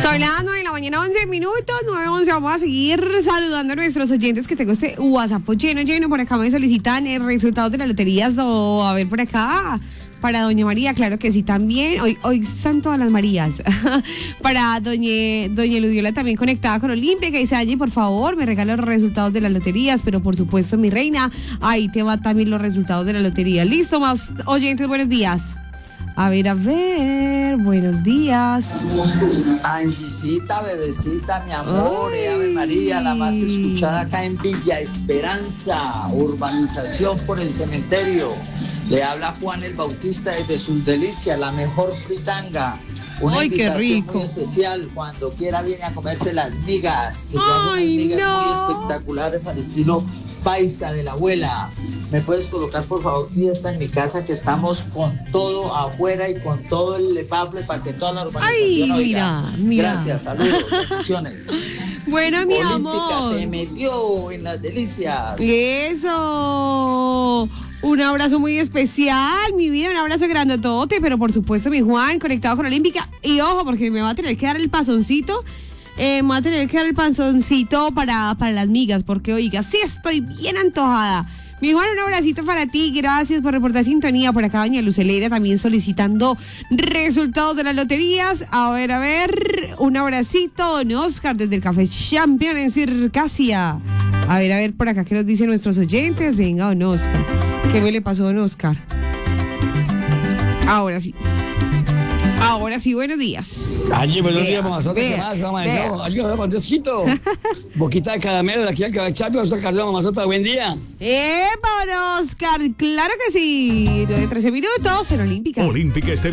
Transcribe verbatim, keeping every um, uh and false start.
Son las nueve de la mañana, once minutos, nueve once. Vamos a seguir saludando a nuestros oyentes, que tengo este WhatsApp lleno, lleno. Por acá me solicitan eh, resultados de las loterías. Do, a ver, por acá. Para doña María, claro que sí, también. Hoy, hoy están todas las Marías. Para doña, doña Ludiola, también conectada con Olimpia, que dice: Angie, por favor, me regala los resultados de las loterías. Pero por supuesto, mi reina, ahí te van también los resultados de la lotería. Listo, más oyentes, buenos días. A ver, a ver, buenos días. Angisita, bebecita, mi amor, eh, Ave María, la más escuchada acá en Villa Esperanza, urbanización por el cementerio. Le habla Juan el Bautista desde Sus Delicias, la mejor fritanga. Una Ay, invitación qué rico. muy especial. Cuando quiera viene a comerse las migas. Que yo hago unas Ay, migas no. muy espectaculares al estilo paisa de la abuela. ¿Me puedes colocar, por favor, fiesta en mi casa, que estamos con todo afuera y con todo el lepable para que toda la urbanización Ay, oiga? mira, mira. Gracias, saludos, bendiciones. Bueno, mi Olímpica amor. se metió en las delicias. Eso. Un abrazo muy especial, mi vida, un abrazo grandotote, pero por supuesto, mi Juan, conectado con Olímpica. Y ojo, porque me va a tener que dar el pasoncito. Eh, me va a tener que dar el panzoncito para, para las migas, porque oiga, sí estoy bien antojada. Mi Juan, un abracito para ti, gracias por reportar sintonía. Por acá doña Luceleira también solicitando resultados de las loterías. A ver, a ver, un abracito, don Oscar, desde el Café Champion en Circasia. A ver, a ver, por acá, ¿qué nos dicen nuestros oyentes? Venga, don Oscar. ¿Qué me le pasó a don Oscar? Ahora sí. Ahora sí, buenos días. Allí, buenos Vea, días, mamazota. ¿Qué vea, más? ¿Cómo vea. amanecemos? Allí, con desquito. Boquita de caramelo de aquí al Cabechampion. Soy Carlos, mamazota. Buen día. ¡Epa, don Oscar! ¡Claro que sí! De trece minutos en Olímpica. Olímpica Estéreo.